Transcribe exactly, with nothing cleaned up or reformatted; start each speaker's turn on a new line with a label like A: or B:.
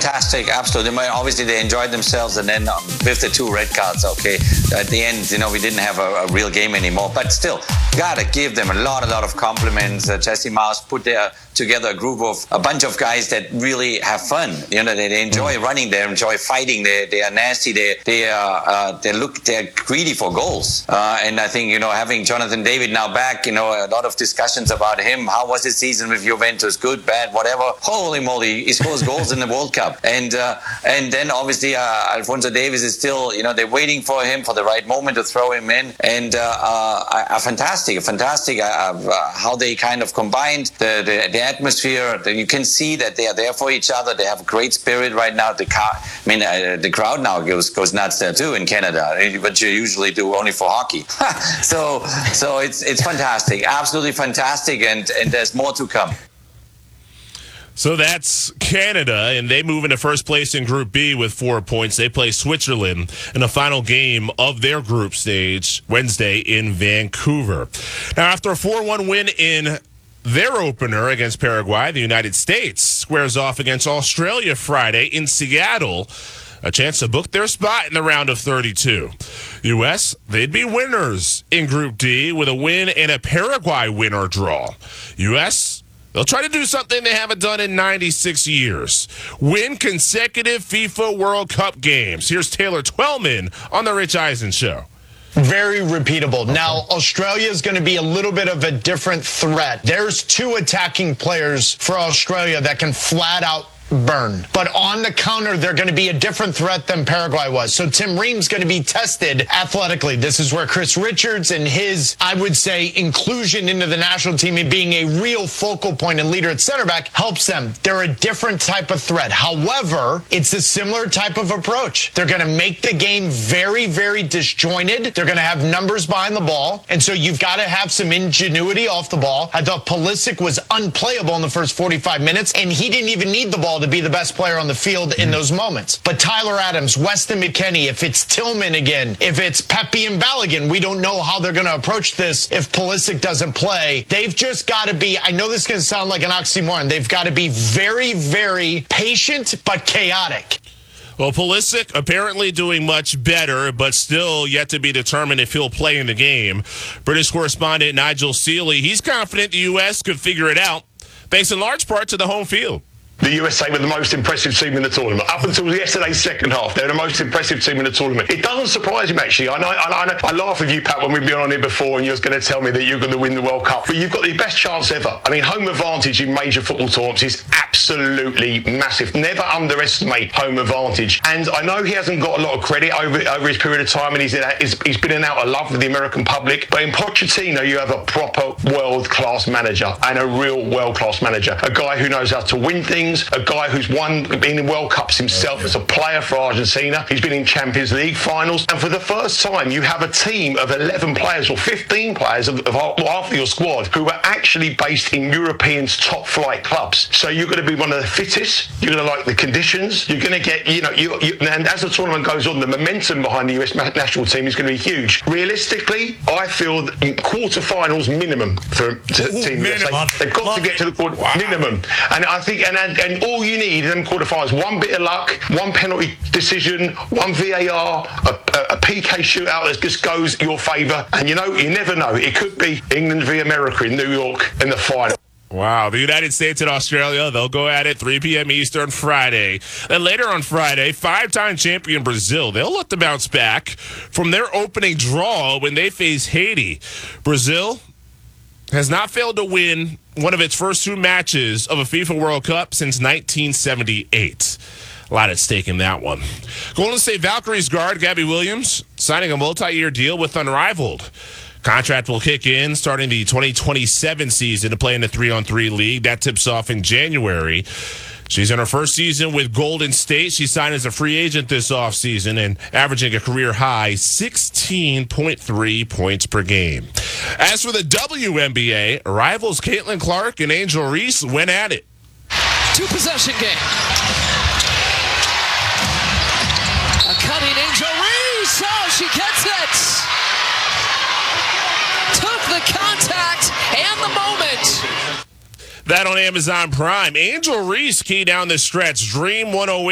A: fantastic, absolutely. Obviously, they enjoyed themselves, and then um, with the two red cards, okay, at the end, you know, we didn't have a, a real game anymore. But still, gotta give them a lot, a lot of compliments. Uh, Jesse Mouse put their, together a group of a bunch of guys that really have fun. You know, they, they enjoy running, they enjoy fighting, they they are nasty, they they are uh, they look they're greedy for goals. Uh, and I think, you know, having Jonathan David now back, you know, a lot of discussions about him. How was his season with Juventus? Good, bad, whatever. Holy moly, he scores goals in the World Cup. And uh, and then obviously uh, Alphonso Davies is still, you know, they're waiting for him for the right moment to throw him in. And uh, uh, are fantastic, fantastic uh, uh, how they kind of combined the, the, the atmosphere. You can see that they are there for each other. They have a great spirit right now. The car, I mean, uh, the crowd now goes goes nuts there too in Canada, but you usually do only for hockey. so so it's it's fantastic, absolutely fantastic, and and there's more to come.
B: So that's Canada, and they move into first place in Group B with four points. They play Switzerland in the final game of their group stage Wednesday in Vancouver. Now, after a four one win in their opener against Paraguay, the United States squares off against Australia Friday in Seattle, a chance to book their spot in the round of thirty-two. U S, they'd be winners in Group D with a win and a Paraguay win or draw. U S, they'll try to do something they haven't done in ninety-six years. Win consecutive FIFA World Cup games. Here's Taylor Twellman on The Rich Eisen Show.
C: Very repeatable. Now, Australia is going to be a little bit of a different threat. There's two attacking players for Australia that can flat out burn. But on the counter, they're going to be a different threat than Paraguay was. So Tim Ream's going to be tested athletically. This is where Chris Richards and his, I would say, inclusion into the national team and being a real focal point and leader at center back helps them. They're a different type of threat. However, it's a similar type of approach. They're going to make the game very, very disjointed. They're going to have numbers behind the ball. And so you've got to have some ingenuity off the ball. I thought Pulisic was unplayable in the first forty-five minutes, and he didn't even need the ball to be the best player on the field in those moments. But Tyler Adams, Weston McKennie, if it's Tillman again, if it's Pepe and Balogun, we don't know how they're going to approach this if Pulisic doesn't play. They've just got to be, I know this is going to sound like an oxymoron, they've got to be very, very patient but chaotic.
B: Well, Pulisic apparently doing much better, but still yet to be determined if he'll play in the game. British correspondent Nigel Seeley, he's confident the U S could figure it out, thanks in large part to the home field.
D: The U S A were the most impressive team in the tournament. Up until yesterday's second half, they're the most impressive team in the tournament. It doesn't surprise him, actually. I know, I, know, I laugh with you, Pat, when we've been on here before and you're going to tell me that you're going to win the World Cup. But you've got the best chance ever. I mean, home advantage in major football tournaments is absolutely massive. Never underestimate home advantage. And I know he hasn't got a lot of credit over, over his period of time, and he's, in, he's, he's been in out of love with the American public. But in Pochettino, you have a proper world-class manager and a real world-class manager. A guy who knows how to win things, a guy who's won, been in World Cups himself as a player for Argentina. He's been in Champions League finals. And for the first time, you have a team of eleven players or fifteen players of, of half of your squad who are actually based in Europeans' top flight clubs. So you're going to be one of the fittest. You're going to like the conditions. You're going to get, you know, you, you, and as the tournament goes on, the momentum behind the U S national team is going to be huge. Realistically, I feel that in quarterfinals minimum for t-
B: Ooh,
D: Team
B: minimum.
D: U S A. They've got
B: Love
D: to get to the quarter
B: wow.
D: minimum. And I think, and, and, and all you need in them quarterfinals, one bit of luck, one penalty decision, one V A R, a, a, a P K shootout that just goes your favour. And you know, you never know. It could be England v America in New York in the final.
B: Wow, the United States and Australia, they'll go at it three p.m. Eastern Friday. Then later on Friday, five-time champion Brazil, they'll look to bounce back from their opening draw when they face Haiti. Brazil has not failed to win one of its first two matches of a FIFA World Cup since nineteen seventy-eight. A lot at stake in that one. Golden State Valkyries guard Gabby Williams signing a multi-year deal with Unrivaled. Contract will kick in starting the twenty twenty-seven season to play in the three-on-three league. That tips off in January. She's in her first season with Golden State. She signed as a free agent this offseason and averaging a career-high sixteen point three points per game. As for the W N B A, rivals Caitlin Clark and Angel Reese went at it.
E: Two-possession game. A cutting Angel Reese. Oh, she gets it. Took the contact and the moment.
B: That on Amazon Prime. Angel Reese key down the stretch. Dream one oh eight.